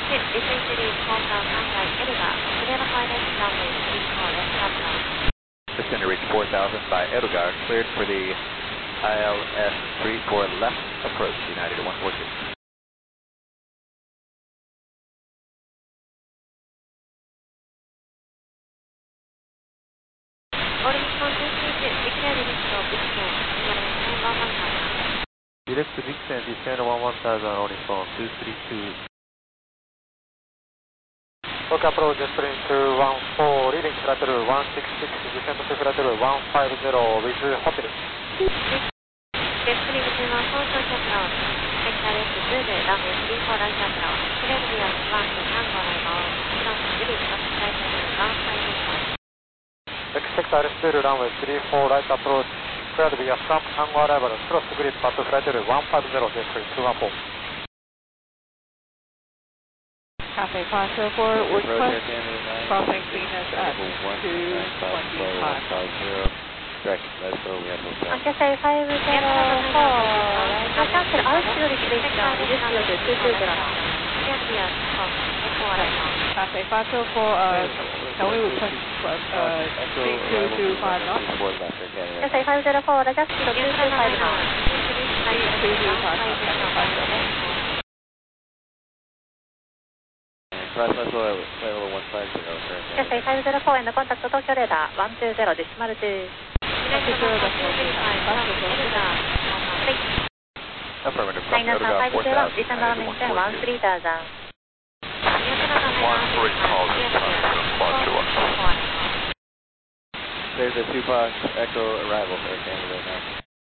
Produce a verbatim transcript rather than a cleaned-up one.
Descend to reach four thousand by Edelgar, cleared for the I L S three four left approach, United one four two. Direct descent, descend one one thousand, rolling phone two three two. OK approach, sprint to one four, leading flight level one six six, descend to flight level one five zero with hotel. Expect Aristotle runway three four right approach, cleared via slump Tango arrival, cross grid path flight level one five zero, descend two one four. Cafe five zero four, request crossing Venus at two twenty-five. Direct Meso, we have hotel. Cathay five zero four, cancel altitude request down two zero two two zero. Cafe five zero four, uh, can we request uh, speed two two five knots? Cathay five zero four, adjust to two two five knots. Speed two two five knots, Cafe five zero four. Cross Meso, level one five zero, sir. Cathay five zero four and contact Tokyo radar one two zero, decimal two. Affirmative, cross Minus Edelgar five four zero, thousand, descend United on one maintain four one two. three thousand. one three calls in There's a Tupac Echo arrival, sir, standing right now.